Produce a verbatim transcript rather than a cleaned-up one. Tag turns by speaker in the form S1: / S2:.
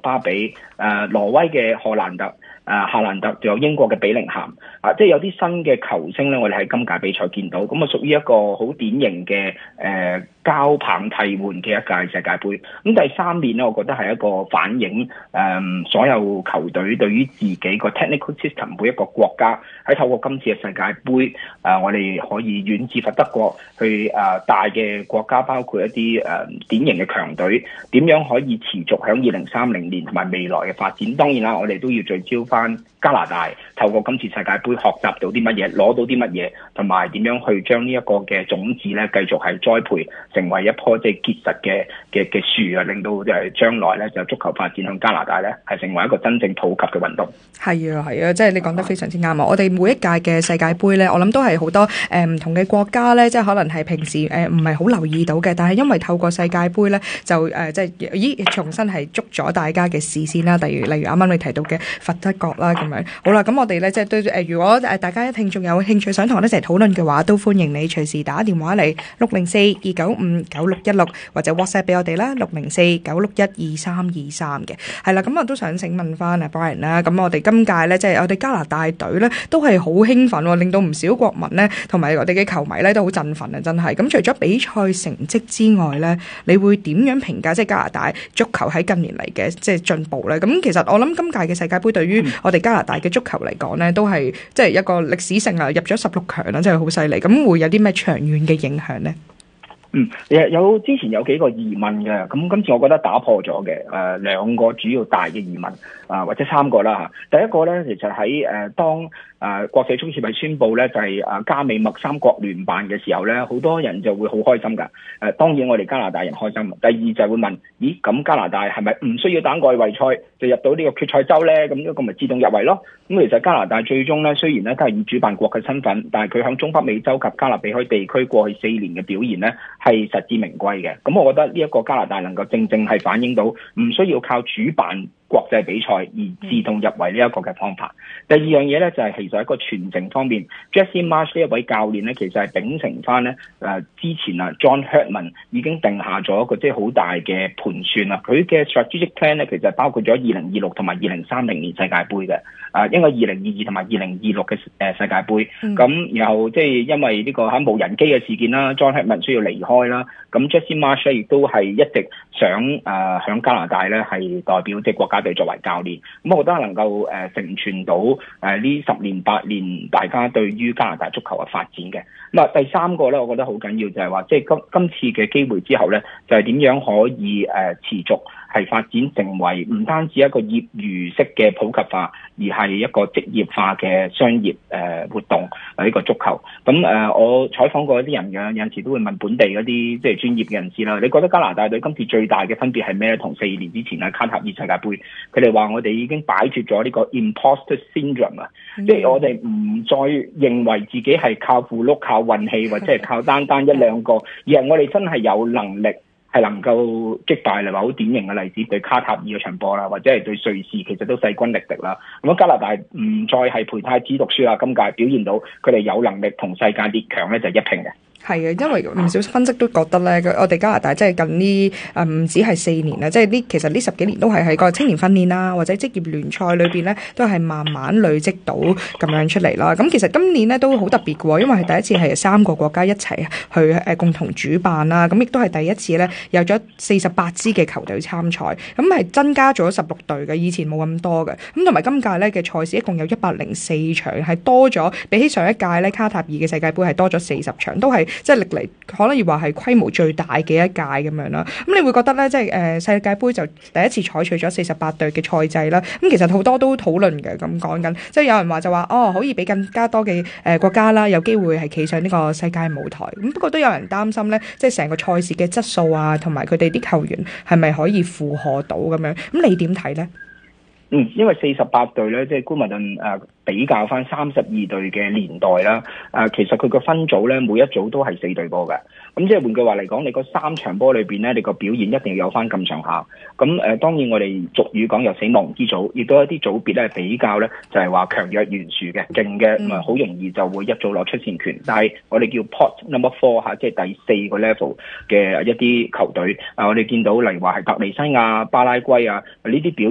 S1: 巴比，誒、呃、挪威嘅荷蘭特。誒、啊、夏蘭特，仲有英國嘅比寧咸，啊，即係有啲新嘅球星咧，我哋喺今屆比賽見到，咁啊屬於一個好典型嘅誒、呃、交棒替換嘅一屆世界盃。咁第三面咧，我覺得係一個反映誒、呃、所有球隊對於自己個 technical system 每一個國家喺透過今次嘅世界盃，誒、呃、我哋可以遠至佛德國去誒、呃、大嘅國家，包括一啲誒、呃、典型嘅強隊，點樣可以持續響二零三零年同埋未來嘅發展。當然啦，我哋都要聚焦翻加拿大，透過今次世界盃學習到啲乜嘢，攞到啲乜嘢，同埋點樣去將呢一個嘅種子咧，繼續係栽培成為一棵即係結實嘅嘅嘅樹啊，令到誒將來咧就足球發展向加拿大咧係成為一個真正普及嘅運動。
S2: 係啊係啊，即係你講得非常之啱啊！我哋每一屆嘅世界盃咧，我諗都係好多誒唔同嘅國家咧，即係可能係平時誒唔係好留意到嘅，但係因為透過世界盃咧，就誒即係咦重新係捉咗大家嘅視線啦。例如例如啱啱你提到嘅佛德國啦。咁樣好啦，咁我哋咧即係對誒，如果誒大家一聽眾有興趣想同我哋一齊討論嘅話，都歡迎你隨時打電話嚟六零四二九五九六一六，或者 WhatsApp 俾我哋啦，六零四九六一二三二三嘅。係啦，咁我都想請問翻阿 Brian 啦，咁我哋今屆咧即係我哋加拿大隊咧都係好興奮，令到唔少國民咧同埋我哋嘅球迷咧都好振奮啊！真係。咁除咗比賽成績之外咧，你會點樣評價即係加拿大足球喺近年嚟嘅即係進步咧？咁其實我諗今屆嘅世界盃對於我哋加拿大嘅足球嚟講咧，都係即係一個歷史性啊，入咗十六強啦，真係好犀利。咁會有啲咩長遠嘅影響咧？
S1: 嗯，有之前有幾個疑問嘅，咁今次我覺得打破咗嘅，誒、呃、兩個主要大嘅疑問啊、呃，或者三個啦嚇。第一個咧，其實喺誒、呃、當誒、呃、國際足協係宣布咧，就係、是、誒加美墨三國聯辦嘅時候咧，好多人就會好開心㗎。誒、呃、當然我哋加拿大人開心。第二就係會問，咦咁加拿大係咪唔需要打外圍賽就入到呢個決賽周咧？咁呢個咪自動入圍咯？咁其實加拿大最終咧，雖然咧都係以主辦國嘅身份，但係佢響中北美洲及加勒比海地區過去四年嘅表現咧，係實至名歸嘅。咁我覺得呢一個加拿大能夠正正係反映到唔需要靠主辦國際比賽而自動入圍呢一個嘅方法。第二樣嘢咧就係、是、其實喺個傳承方面 ，Jesse Marsch 呢一位教練咧，其實係秉承翻咧誒之前啊 John Herdman 已經定下咗一個即係好大嘅盤算啦。佢嘅 strategic plan 咧其實包括咗二零二六同埋二零三零年世界盃嘅，啊應該二零二二同埋二零二六嘅誒世界盃。咁、嗯、然後即係因為呢個喺無人機嘅事件啦 ，John Herdman 需要離開啦。咁 Jesse Marsch 亦都係一直想誒響、呃、加拿大咧係代表即係國家隊作為教練。咁我覺得能夠誒、呃、承傳到誒呢、呃、十年八年大家對於加拿大足球嘅發展嘅。咁啊第三個咧，我覺得好緊要就係話，即係今今次嘅機會之後咧，就係、是、點樣可以誒、呃、持續係發展成為唔單止一個業餘式嘅普及化，而係一個職業化嘅商業誒、呃、活動啊！呢、這個足球咁誒、呃，我採訪過一啲人嘅，有陣時都會問本地嗰啲即係專業嘅人士啦。你覺得加拿大隊今次最大嘅分別係咩咧？同四年之前嘅卡塔爾世界盃，佢哋話我哋已經擺脫咗呢個 imposter syndrome 啊、嗯，即係我哋唔再認為自己係靠符碌、靠運氣或者係靠單單一兩個，而係我哋真係有能力。係能夠擊敗，例如話好典型嘅例子，對卡塔爾嘅場波啦，或者係對瑞士，其實都勢均力敵啦。咁加拿大唔再係陪太子讀書啦，今屆表現到佢哋有能力同世界列強咧就一拼嘅。
S2: 係啊，因為唔少分析都覺得咧，我哋加拿大即係近呢誒唔止係四年啦，即係呢其實呢十幾年都係喺個青年訓練啦，或者職業聯賽裏邊咧，都係慢慢累積到咁樣出嚟啦。咁其實今年咧都好特別嘅喎，因為係第一次係三個國家一齊去誒共同主辦啦。咁亦都係第一次咧有咗四十八支嘅球隊參賽，咁係增加咗十六隊嘅，以前冇咁多嘅。咁同埋今屆咧嘅賽事一共有一百零四場，係多咗比起上一屆咧卡塔爾嘅世界盃係多咗四十場，都係。即係歷嚟可能要話係規模最大嘅一屆咁樣啦。咁你會覺得咧，即係誒世界盃就第一次採取咗四十八隊嘅賽制啦。咁其實好多都討論嘅，咁講緊，即係有人話就話哦，可以俾更加多嘅誒國家啦，有機會係企上呢個世界舞台。咁不過都有人擔心咧，即係成個賽事嘅質素啊，同埋佢哋啲球員係咪可以負荷到咁樣？咁你點睇咧？
S1: 嗯，因為四十八隊咧，即係姑勿論誒比較翻三十二隊嘅年代啦，誒、呃、其實佢個分組咧，每一組都係四隊波嘅。咁即係換句話嚟講，你嗰三場波裏邊咧，你個表現一定要有翻咁上下。咁誒、呃、當然我哋俗語講有死亡之組，亦都有一啲組別咧比較咧就係、是、話強弱懸殊嘅，勁嘅咁啊好容易就會一早攞出線權。但係我哋叫 pot number four 嚇，即係第四個 level 嘅一啲球隊，啊、呃、我哋見到例如話係突尼西亞、巴拉圭啊呢啲表